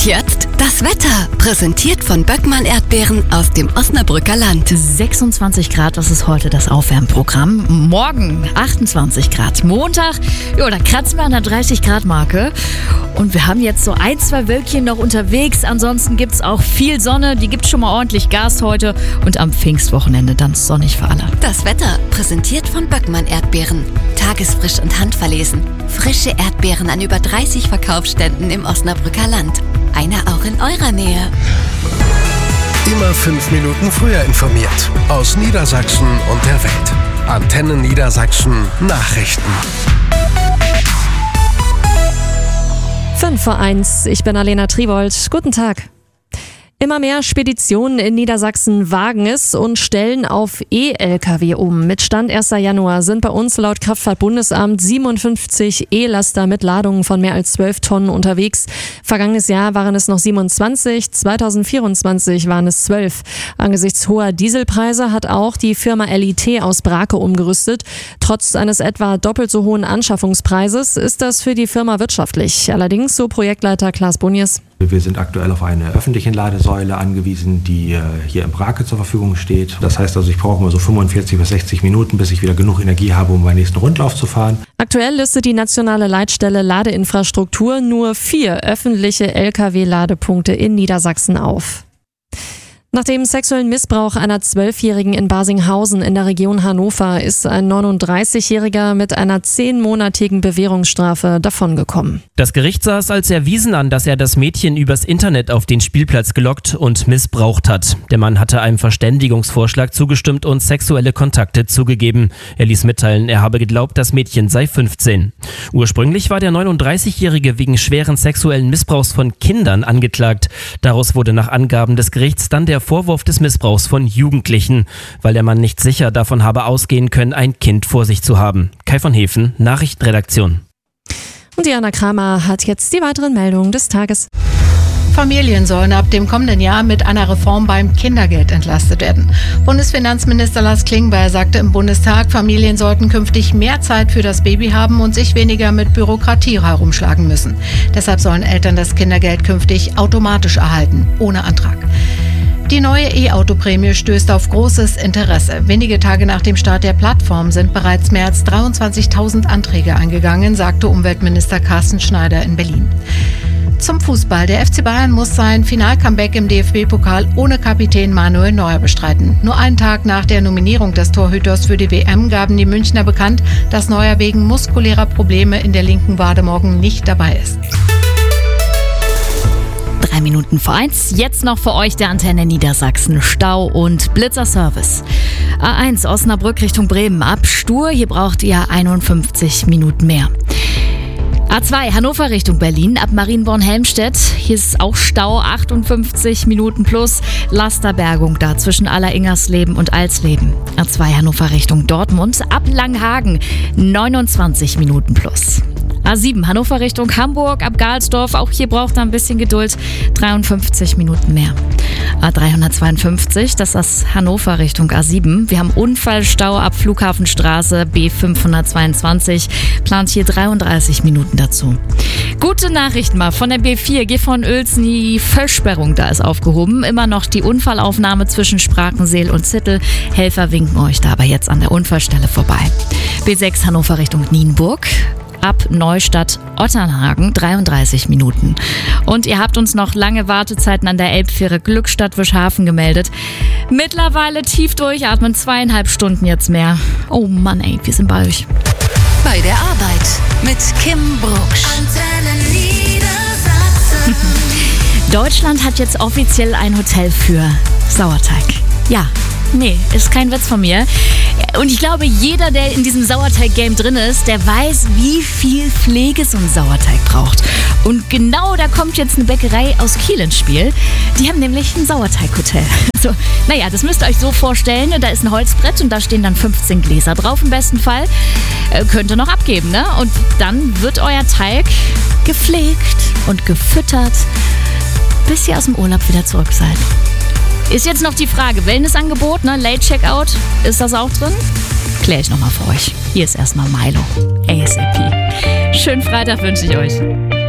Und jetzt das Wetter, präsentiert von Böckmann Erdbeeren aus dem Osnabrücker Land. 26 Grad, das ist heute das Aufwärmprogramm. Morgen 28 Grad. Montag, da kratzen wir an der 30-Grad-Marke. Und wir haben jetzt so 1-2 Wölkchen noch unterwegs. Ansonsten gibt es auch viel Sonne. Die gibt schon mal ordentlich Gas heute. Und am Pfingstwochenende dann sonnig für alle. Das Wetter, präsentiert von Böckmann Erdbeeren. Tagesfrisch und handverlesen. Frische Erdbeeren an über 30 Verkaufsständen im Osnabrücker Land. Einer auch in eurer Nähe. Immer 5 Minuten früher informiert. Aus Niedersachsen und der Welt. Antenne Niedersachsen Nachrichten. 5:01, ich bin Alena Triwold. Guten Tag. Immer mehr Speditionen in Niedersachsen wagen es und stellen auf E-Lkw um. Mit Stand 1. Januar sind bei uns laut Kraftfahrtbundesamt 57 E-Laster mit Ladungen von mehr als 12 Tonnen unterwegs. Vergangenes Jahr waren es noch 27, 2024 waren es 12. Angesichts hoher Dieselpreise hat auch die Firma LIT aus Brake umgerüstet. Trotz eines etwa doppelt so hohen Anschaffungspreises ist das für die Firma wirtschaftlich. Allerdings, so Projektleiter Klaas Bunjes: Wir sind aktuell auf eine öffentliche Ladesäule angewiesen, die hier in Brake zur Verfügung steht. Das heißt also, ich brauche mal so 45 bis 60 Minuten, bis ich wieder genug Energie habe, um meinen nächsten Rundlauf zu fahren. Aktuell listet die nationale Leitstelle Ladeinfrastruktur nur 4 öffentliche Lkw-Ladepunkte in Niedersachsen auf. Nach dem sexuellen Missbrauch einer 12-Jährigen in Barsinghausen in der Region Hannover ist ein 39-Jähriger mit einer 10-monatigen Bewährungsstrafe davongekommen. Das Gericht sah es als erwiesen an, dass er das Mädchen übers Internet auf den Spielplatz gelockt und missbraucht hat. Der Mann hatte einem Verständigungsvorschlag zugestimmt und sexuelle Kontakte zugegeben. Er ließ mitteilen, er habe geglaubt, das Mädchen sei 15. Ursprünglich war der 39-Jährige wegen schweren sexuellen Missbrauchs von Kindern angeklagt. Daraus wurde nach Angaben des Gerichts dann der Vorwurf des Missbrauchs von Jugendlichen, weil der Mann nicht sicher davon habe ausgehen können, ein Kind vor sich zu haben. Kai von Hefen, Nachrichtenredaktion. Und Diana Kramer hat jetzt die weiteren Meldungen des Tages. Familien sollen ab dem kommenden Jahr mit einer Reform beim Kindergeld entlastet werden. Bundesfinanzminister Lars Klingbeil sagte im Bundestag, Familien sollten künftig mehr Zeit für das Baby haben und sich weniger mit Bürokratie herumschlagen müssen. Deshalb sollen Eltern das Kindergeld künftig automatisch erhalten, ohne Antrag. Die neue E-Auto-Prämie stößt auf großes Interesse. Wenige Tage nach dem Start der Plattform sind bereits mehr als 23.000 Anträge eingegangen, sagte Umweltminister Carsten Schneider in Berlin. Zum Fußball. Der FC Bayern muss sein Final-Comeback im DFB-Pokal ohne Kapitän Manuel Neuer bestreiten. Nur einen Tag nach der Nominierung des Torhüters für die WM gaben die Münchner bekannt, dass Neuer wegen muskulärer Probleme in der linken Wade morgen nicht dabei ist. 3 Minuten vor 1. Jetzt noch für euch der Antenne Niedersachsen Stau- und Blitzerservice. A1 Osnabrück Richtung Bremen ab Stur. Hier braucht ihr 51 Minuten mehr. A2 Hannover Richtung Berlin ab Marienborn-Helmstedt. Hier ist auch Stau, 58 Minuten plus. Lasterbergung da zwischen Aller-Ingersleben und Alsleben. A2 Hannover Richtung Dortmund ab Langhagen, 29 Minuten plus. A7 Hannover Richtung Hamburg ab Galsdorf, auch hier braucht er ein bisschen Geduld, 53 Minuten mehr. A352, das ist Hannover Richtung A7. Wir haben Unfallstau ab Flughafenstraße B522, plant hier 33 Minuten dazu. Gute Nachricht mal von der B4, Gifhorn-Uelzen, die Versperrung da ist aufgehoben. Immer noch die Unfallaufnahme zwischen Sprakenseel und Zittel. Helfer winken euch da aber jetzt an der Unfallstelle vorbei. B6 Hannover Richtung Nienburg. Ab Neustadt-Otternhagen 33 Minuten. Und ihr habt uns noch lange Wartezeiten an der Elbfähre Glückstadt-Wischhafen gemeldet. Mittlerweile tief durchatmen, 2,5 Stunden jetzt mehr. Oh Mann ey, wir sind bei euch. Bei der Arbeit mit Kim Brucksch. Antenne Niedersachsen. Deutschland hat jetzt offiziell ein Hotel für Sauerteig. Ja, nee, ist kein Witz von mir. Und ich glaube, jeder, der in diesem Sauerteig-Game drin ist, der weiß, wie viel Pflege so ein Sauerteig braucht. Und genau da kommt jetzt eine Bäckerei aus Kiel ins Spiel. Die haben nämlich ein Sauerteighotel. Also, naja, das müsst ihr euch so vorstellen. Da ist ein Holzbrett und da stehen dann 15 Gläser drauf im besten Fall. Könnt ihr noch abgeben, ne? Und dann wird euer Teig gepflegt und gefüttert, bis ihr aus dem Urlaub wieder zurück seid. Ist jetzt noch die Frage, Wellnessangebot, ne? Late Checkout, ist das auch drin? Kläre ich nochmal für euch. Hier ist erstmal Milo, ASAP. Schönen Freitag wünsche ich euch.